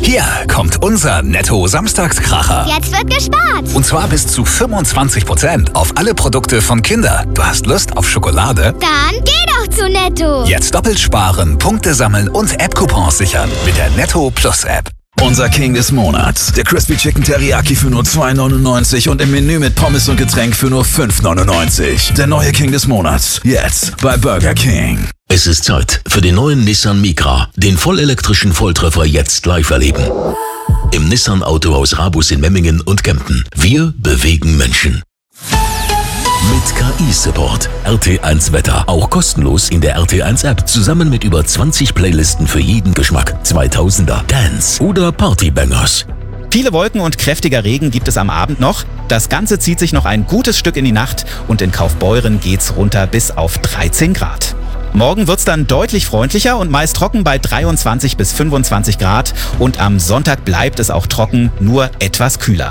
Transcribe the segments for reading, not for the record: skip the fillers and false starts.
Hier kommt unser Netto-Samstagskracher. Jetzt wird gespart. Und zwar bis zu 25% auf alle Produkte von Kinder. Du hast Lust auf Schokolade? Dann geh doch zu Netto. Jetzt doppelt sparen, Punkte sammeln und App-Coupons sichern mit der Netto Plus App. Unser King des Monats. Der Crispy Chicken Teriyaki für nur 2,99 und im Menü mit Pommes und Getränk für nur 5,99. Der neue King des Monats. Jetzt bei Burger King. Es ist Zeit für den neuen Nissan Micra. Den vollelektrischen Volltreffer jetzt live erleben. Im Nissan Autohaus Rabus in Memmingen und Kempten. Wir bewegen Menschen. Mit KI-Support. RT1 Wetter. Auch kostenlos in der RT1-App. Zusammen mit über 20 Playlisten für jeden Geschmack. 2000er, Dance oder Partybangers. Viele Wolken und kräftiger Regen gibt es am Abend noch. Das Ganze zieht sich noch ein gutes Stück in die Nacht und in Kaufbeuren geht's runter bis auf 13 Grad. Morgen wird's dann deutlich freundlicher und meist trocken bei 23 bis 25 Grad. Und am Sonntag bleibt es auch trocken, nur etwas kühler.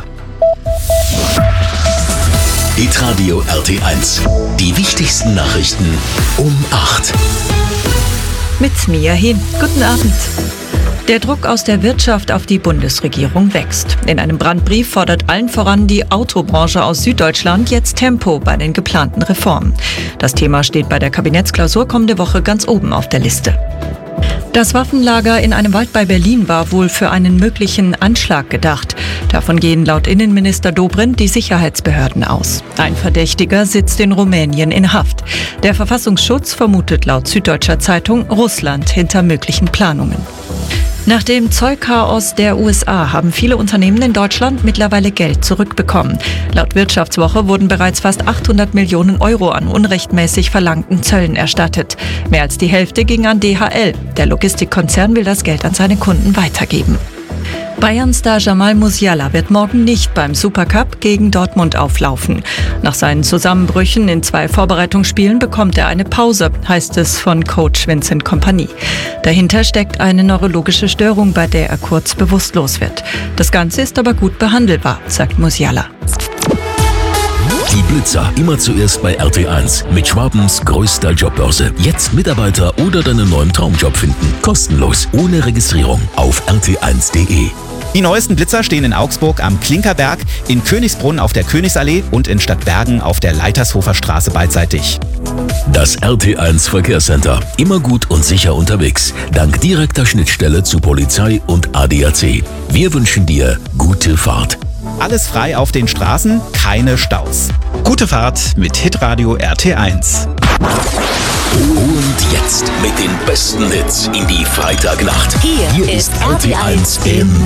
Hitradio RT1. Die wichtigsten Nachrichten um 8. Mit Mia Hin. Guten Abend. Der Druck aus der Wirtschaft auf die Bundesregierung wächst. In einem Brandbrief fordert allen voran die Autobranche aus Süddeutschland jetzt Tempo bei den geplanten Reformen. Das Thema steht bei der Kabinettsklausur kommende Woche ganz oben auf der Liste. Das Waffenlager in einem Wald bei Berlin war wohl für einen möglichen Anschlag gedacht. Davon gehen laut Innenminister Dobrindt die Sicherheitsbehörden aus. Ein Verdächtiger sitzt in Rumänien in Haft. Der Verfassungsschutz vermutet laut Süddeutscher Zeitung Russland hinter möglichen Planungen. Nach dem Zollchaos der USA haben viele Unternehmen in Deutschland mittlerweile Geld zurückbekommen. Laut Wirtschaftswoche wurden bereits fast 800 Millionen Euro an unrechtmäßig verlangten Zöllen erstattet. Mehr als die Hälfte ging an DHL. Der Logistikkonzern will das Geld an seine Kunden weitergeben. Bayern-Star Jamal Musiala wird morgen nicht beim Supercup gegen Dortmund auflaufen. Nach seinen Zusammenbrüchen in 2 Vorbereitungsspielen bekommt er eine Pause, heißt es von Coach Vincent Kompany. Dahinter steckt eine neurologische Störung, bei der er kurz bewusstlos wird. Das Ganze ist aber gut behandelbar, sagt Musiala. Die Blitzer immer zuerst bei RT1 mit Schwabens größter Jobbörse. Jetzt Mitarbeiter oder deinen neuen Traumjob finden. Kostenlos, ohne Registrierung auf rt1.de. Die neuesten Blitzer stehen in Augsburg am Klinkerberg, in Königsbrunn auf der Königsallee und in Stadtbergen auf der Leitershofer Straße beidseitig. Das RT1 Verkehrscenter. Immer gut und sicher unterwegs. Dank direkter Schnittstelle zu Polizei und ADAC. Wir wünschen dir gute Fahrt. Alles frei auf den Straßen, keine Staus. Gute Fahrt mit Hitradio RT1. Und jetzt mit den besten Hits in die Freitagnacht. Hier ist RT1 im